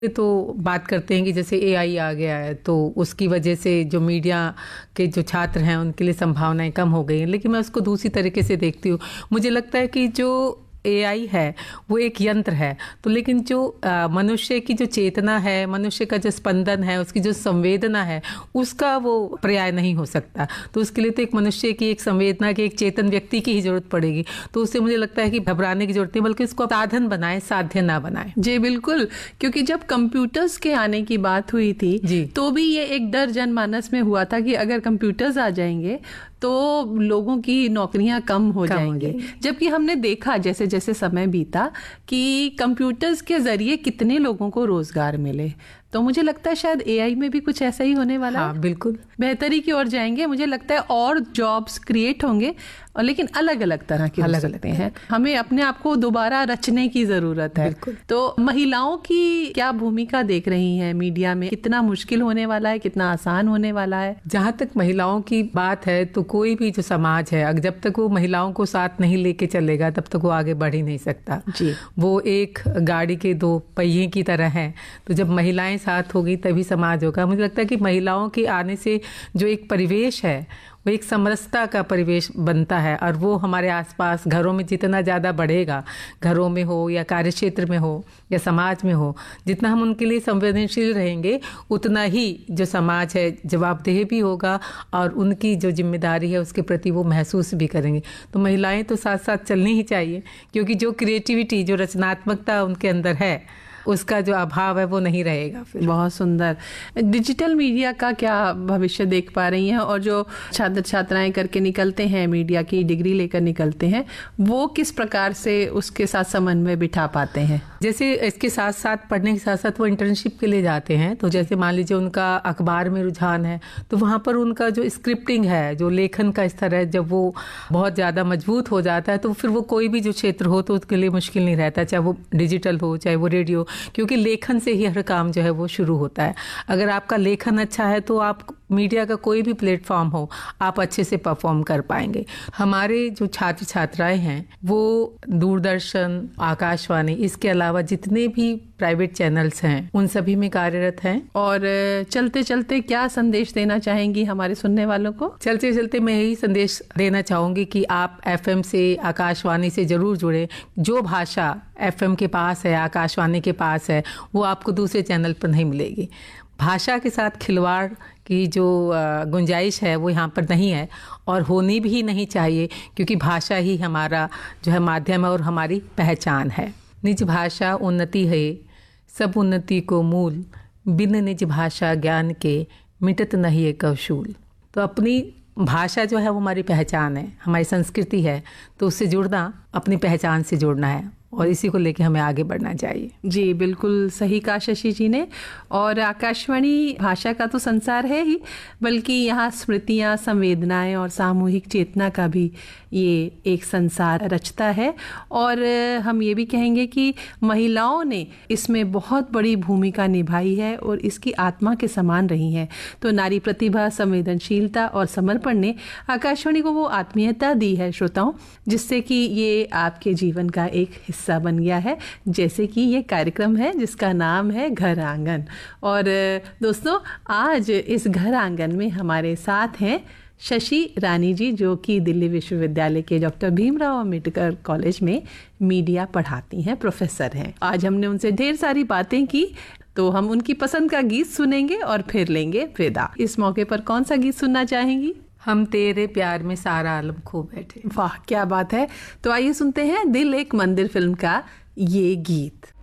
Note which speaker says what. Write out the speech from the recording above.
Speaker 1: तो बात करते हैं कि जैसे एआई आ गया है तो उसकी वजह से जो मीडिया के जो छात्र हैं उनके लिए संभावनाएं कम हो गई हैं, लेकिन मैं उसको दूसरी तरीके से देखती हूँ। मुझे लगता है कि जो एआई है वो एक यंत्र है, तो लेकिन जो मनुष्य की जो चेतना है, मनुष्य का जो स्पंदन है, उसकी जो संवेदना है, उसका वो पर्याय नहीं हो सकता। तो उसके लिए तो एक मनुष्य की एक संवेदना की, एक चेतन व्यक्ति की ही जरूरत पड़ेगी। तो उससे मुझे लगता है कि घबराने की जरूरत नहीं, बल्कि इसको साधन बनाए, साध्य ना बनाए।
Speaker 2: जी बिल्कुल, क्योंकि जब कंप्यूटर्स के आने की बात हुई थी तो भी ये एक डर जनमानस में हुआ था कि अगर कंप्यूटर्स आ जाएंगे तो लोगों की नौकरियां कम हो जाएंगी। जबकि हमने देखा जैसे जैसे समय बीता कि कंप्यूटर्स के जरिए कितने लोगों को रोजगार मिले। तो मुझे लगता है शायद एआई में भी कुछ ऐसा ही होने वाला है।
Speaker 1: हाँ, बिल्कुल
Speaker 2: बेहतरी की ओर जाएंगे। मुझे लगता है और जॉब्स क्रिएट होंगे, और लेकिन अलग अलग तरह के हो सकते हैं। हमें अपने आप को दोबारा रचने की जरूरत है। तो महिलाओं की क्या भूमिका देख रही हैं मीडिया में? कितना मुश्किल होने वाला है, कितना आसान होने वाला है?
Speaker 1: जहाँ तक महिलाओं की बात है तो कोई भी जो समाज है, जब तक वो महिलाओं को साथ नहीं लेके चलेगा तब तक वो आगे बढ़ ही नहीं सकता
Speaker 2: जी।
Speaker 1: वो एक गाड़ी के दो पहिए की तरह है। तो जब महिलाएं साथ होगी तभी समाज होगा। मुझे लगता है कि महिलाओं के आने से जो एक परिवेश है वो एक समरसता का परिवेश बनता है, और वो हमारे आसपास घरों में जितना ज़्यादा बढ़ेगा, घरों में हो या कार्यक्षेत्र में हो या समाज में हो, जितना हम उनके लिए संवेदनशील रहेंगे उतना ही जो समाज है जवाबदेह भी होगा और उनकी जो जिम्मेदारी है उसके प्रति वो महसूस भी करेंगे। तो महिलाएं तो साथ साथ चलनी ही चाहिए, क्योंकि जो क्रिएटिविटी, जो रचनात्मकता उनके अंदर है उसका जो अभाव है वो नहीं रहेगा फिर।
Speaker 2: बहुत सुंदर। डिजिटल मीडिया का क्या भविष्य देख पा रही हैं? और जो छात्र छात्राएं करके निकलते हैं, मीडिया की डिग्री लेकर निकलते हैं, वो किस प्रकार से उसके साथ समन्वय बिठा पाते हैं?
Speaker 1: जैसे इसके साथ साथ, पढ़ने के साथ साथ वो इंटर्नशिप के लिए जाते हैं। तो जैसे मान लीजिए उनका अखबार में रुझान है तो वहाँ पर उनका जो स्क्रिप्टिंग है, जो लेखन का स्तर है, जब वो बहुत ज़्यादा मजबूत हो जाता है तो फिर वो कोई भी जो क्षेत्र हो तो उसके लिए मुश्किल नहीं रहता, चाहे वो डिजिटल हो चाहे वो रेडियो, क्योंकि लेखन से ही हर काम जो है वो शुरू होता है। अगर आपका लेखन अच्छा है तो आप मीडिया का कोई भी प्लेटफॉर्म हो आप अच्छे से परफॉर्म कर पाएंगे। हमारे जो छात्र छात्राएं हैं वो दूरदर्शन, आकाशवाणी, इसके अलावा जितने भी प्राइवेट चैनल्स हैं उन सभी में कार्यरत हैं।
Speaker 2: और चलते चलते क्या संदेश देना चाहेंगी हमारे सुनने वालों को?
Speaker 1: चलते चलते मैं यही संदेश देना चाहूँगी कि आप एफएम से, आकाशवाणी से जरूर जुड़े। जो भाषा एफएम के पास है, आकाशवाणी के पास है, वो आपको दूसरे चैनल पर नहीं मिलेगी। भाषा के साथ खिलवाड़ की जो गुंजाइश है वो यहाँ पर नहीं है और होनी भी नहीं चाहिए, क्योंकि भाषा ही हमारा जो है माध्यम है और हमारी पहचान है। निज भाषा उन्नति है, सब उन्नति को मूल, बिन निज भाषा ज्ञान के मिटत नहीं है कौशूल। तो अपनी भाषा जो है वो हमारी पहचान है, हमारी संस्कृति है, तो उससे जुड़ना, अपनी पहचान से जुड़ना है और इसी को लेके हमें आगे बढ़ना चाहिए।
Speaker 2: जी बिल्कुल सही कहा शशि जी ने। और आकाशवाणी भाषा का तो संसार है ही, बल्कि यहाँ स्मृतियाँ, संवेदनाएं और सामूहिक चेतना का भी ये एक संसार रचता है। और हम ये भी कहेंगे कि महिलाओं ने इसमें बहुत बड़ी भूमिका निभाई है और इसकी आत्मा के समान रही हैं। तो नारी प्रतिभा, संवेदनशीलता और समर्पण ने आकाशवाणी को वो आत्मीयता दी है श्रोताओं, जिससे कि ये आपके जीवन का एक हिस्सा बन गया है। जैसे कि ये कार्यक्रम है जिसका नाम है घर आंगन। और दोस्तों, आज इस घर आंगन में हमारे साथ हैं शशि रानी जी, जो कि दिल्ली विश्वविद्यालय के डॉक्टर भीमराव अंबेडकर कॉलेज में मीडिया पढ़ाती हैं, प्रोफेसर हैं। आज हमने उनसे ढेर सारी बातें की, तो हम उनकी पसंद का गीत सुनेंगे और फिर लेंगे विदा। इस मौके पर कौन सा गीत सुनना चाहेंगी?
Speaker 1: हम तेरे प्यार में सारा आलम खो बैठे।
Speaker 2: वाह, क्या बात है। तो आइए सुनते हैं दिल एक मंदिर फिल्म का ये गीत।